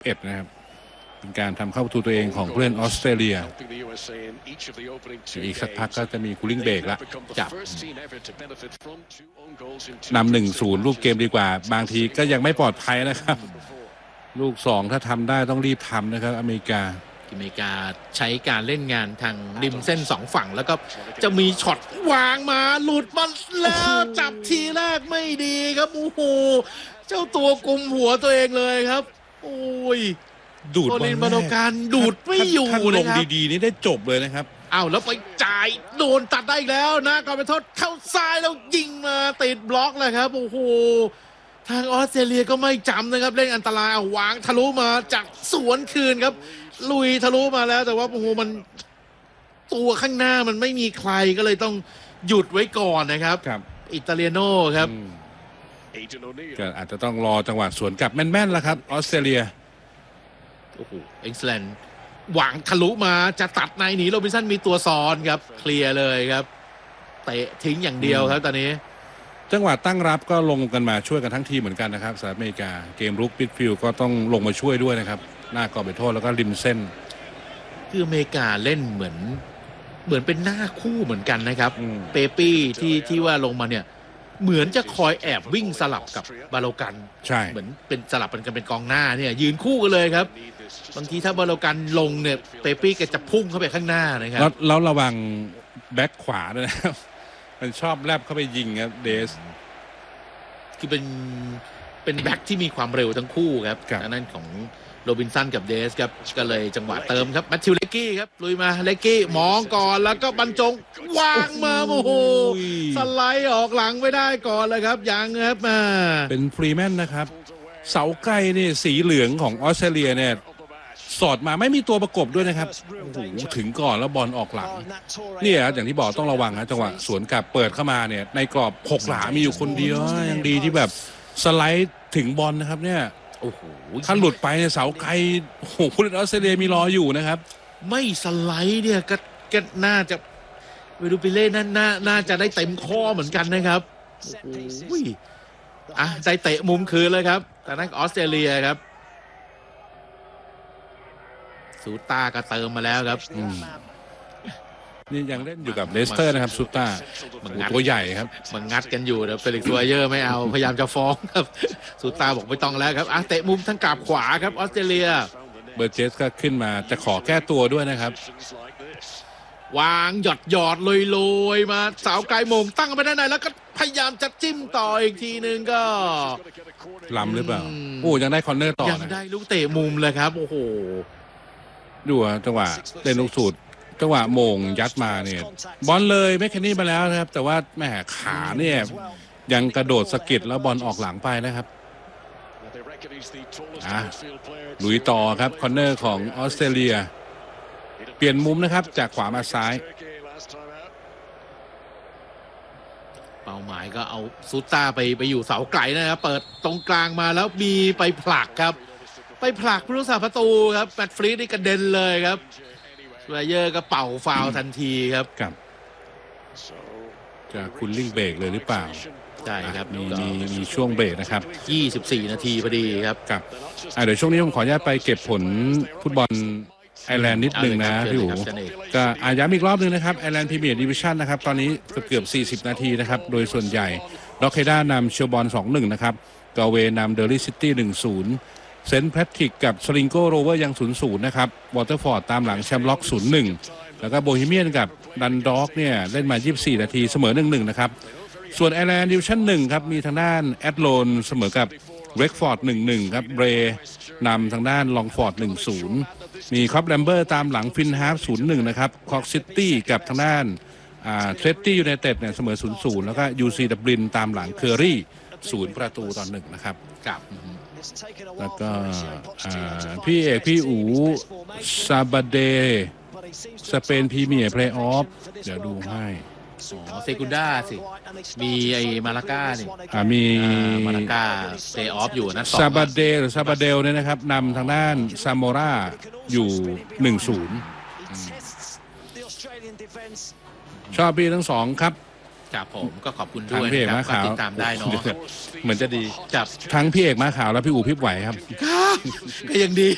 11นะครับเป็นการทำเข้าประตูตัวเองของผู้เล่นออสเตรเลียอีกสักพักก็จะมีคูลิ่งเบรกละจับนำ 1-0 ลูกเกมดีกว่าบางทีก็ยังไม่ปลอดภัยนะครับลูก2ถ้าทำได้ต้องรีบทำนะครับอเมริกาใช้การเล่นงานทางริมเส้น2ฝั่งแล้วก็จะมีช็อตวางมาหลุดมาแล้วจับทีแรกไม่ดีครับโอ้โหเจ้าตัวกุมหัวตัวเองเลยครับโอ้ยดูดบอลบอลการดูดไม่อยู่เลยครับลงดีๆนี่ได้จบเลยนะครับแล้วไปจ่ายโดนตัดได้อีกแล้วนะก่อนไปโทษเข้าซ้ายแล้วยิงมาติดบล็อกเลยครับโอ้โหทางออสเตรเลียก็ไม่จำนะครับเล่นอันตรายวางทะลุมาจากสวนคืนครับลุยทะลุมาแล้วแต่ว่าโอ้โหมันตัวข้างหน้ามันไม่มีใครก็เลยต้องหยุดไว้ก่อนนะครับอิตาเลียโน่ครับก็อาจจะต้องรอจังหวะสวนกลับแม่นๆแล้วครับออสเตรเลียโอ้โหเอ็กซ์แลนด์หวังทะลุมาจะตัดในหนีโรบินสันมีตัวซ้อนครับเคลียร์เลยครับเตะทิ้งอย่างเดียวครับตอนนี้จังหวะตั้งรับก็ลงกันมาช่วยกันทั้งทีมเหมือนกันนะครับสหรัฐอเมริกาเกมรุกมิดฟิลด์ก็ต้องลงมาช่วยด้วยนะครับหน้ากรอบเขตโทษแล้วก็ริมเส้นคืออเมริกาเล่นเหมือนเป็นหน้าคู่เหมือนกันนะครับเปปี้ที่ว่าลงมาเนี่ยเหมือนจะคอยแอบวิ่งสลับกับบาโลกันใช่เหมือนเป็นสลับกันเป็นกองหน้าเนี่ยยืนคู่กันเลยครับบางทีถ้าบาโลกันลงเนี่ยเปปี้ก็จะพุ่งเข้าไปข้างหน้านะครับแล้วระวังแบ็คขวาด้วยนะครับมันชอบแลบเข้าไปยิงครับเดสคือเป็นแบ็คที่มีความเร็วทั้งคู่ครับนั่นของโรบินสันกับเดสครับก็เลยจังหวะเติมครับแมทธิวเลกกี้ครับลุยมาเลกกี้มองก่อนแล้วก็บรรจงวางมาโอ้โหสไลด์ออกหลังไม่ได้ก่อนเลยครับยังครับเป็นฟรีแมนนะครับเสาไกลนี่สีเหลืองของออสเตรเลียเนี่ยสอดมาไม่มีตัวประกบด้วยนะครับโอ้โหถึงก่อนแล้วบอลออกหลังนี่ครับอย่างที่บอกต้องระวังนะจังหวะสวนกลับเปิดเข้ามาเนี่ยในกรอบ6หลามีอยู่คนเดียวยังดีที่แบบสไลด์ถึงบอลนะครับเนี่ยโอ้โหถ้าหลุดไปเนี่ยเสาไกลโอ้โหผู้เล่นออสเตรเลียมีรออยู่นะครับไม่สไลด์เนี่ยก็น่าจะไปดูไปเล่นน่าจะได้เต็มข้อเหมือนกันนะครับโอ้ยใจเตะมุมคืนเลยครับแต่นั่นออสเตรเลียครับซูต้าก็เติมมาแล้วครับนี่ยังเล่นอยู่กับเลสเตอร์นะครับซูต้าตัวใหญ่ครับมันงัดกันอยู่แต่เฟลิกซ์ วาเยอร์ไม่เอาพยายามจะฟ้องครับซูต้าบอกไม่ต้องแล้วครับเตะมุมทั้งกราบขวาครับออสเตรเลียเบอร์เจสก็ขึ้นมาจะขอแก้ตัวด้วยนะครับวางหยอดลอยมาสาวไกลมงตั้งไปด้านในแล้วก็พยายามจะจิ้มต่ออีกทีนึงก็ล้ำหรือเปล่าโอ้ยังได้คอร์เนอร์ต่อยังได้ลูกเตะมุมเลยครับโอ้โหดูจังหวะเล่นลูกสูตรจังหวะโมงยัดมาเนี่ยบอลเลยแมคเคนนี่มาแล้วนะครับแต่ว่าแม่ขาเนี่ยยังกระโดดสะกิดแล้วบอลออกหลังไปนะครับลุยต่อครับคอร์เนอร์ของออสเตรเลียเปลี่ยนมุมนะครับจากขวามาซ้ายเป้าหมายก็เอาซูต้าไปอยู่เสาไกลนะครับเปิดตรงกลางมาแล้วมีไปผลักครับไปผลักผู้รักษาประตูครับแมตต์ฟรีดนี่กระเด็นเลยครับวาเยอร์ก็เป่าฟาวล์ทันทีครับจะคุณลิงเบรกเลยหรือเปล่าใช่ครับมีช่วงเบรกนะครับ 24 นาทีพอดีครับเดี๋ยวช่วงนี้ผมขออนุญาตไปเก็บผลฟุตบอลไอร์แลนด์นิดนึงนะพี่อู๋ก็ย้ำอีกรอบนึงนะครับไอร์แลนด์พรีเมียร์ดิวิชั่นนะครับตอนนี้เกือบ40 นาทีนะครับโดยส่วนใหญ่ด็อกเคด้านำเชลบอล 2-1 นะครับกาเวนำเดอร์ลี่ซิตี้ 1-0 เซนต์แพทริกกับสลิงโกโรเวอร์ยัง 0-0 นะครับวอเตอร์ฟอร์ดตามหลังแชมป์ล็อก 0-1 แล้วก็โบฮีเมียนกับดันด็อกเนี่ยเล่นมา24 นาทีเสมอ 1-1 นะครับส่วนไอร์แลนด์ดิวิชั่น 1 ครับมีทางด้านแอตโลนเสมอกับเรกฟอร์ด 1-1 ครับเบรนำทางด้านลองฟอร์ด 1-0 มีคอปแลมเบอร์ตามหลังฟินฮาร์ฟ 0-1 นะครับคอกซิตี้กับทางด้านเทรตตี้ยูไนเต็ดเนี่ยเสมอ 0-0 แล้วก็ยูซีดับลินตามหลังเคอรี่0-1นะครับแล้วก็พี่เอกพี่อูซาบาเดสเปนพรีเมียร์เพลย์ออฟเดี๋ยวดูให้เซกุนด้าสิมีไอ้มาลาก้านี่มีมาลาก้าเพลย์ออฟอยู่นะซาบาเดหรือซาบาเดลเนี่ยนะครับนำทางด้านซาโมราอยู่ 1-0 ชอบพี่ทั้งสองครับครับผมก็ขอบคุณด้วยนะครับติดตามได้เนาะเหมือนจะดีจับทั้งพี่เอกมาขาวและพี่อู๋พี่ไหวครับก็ยังดี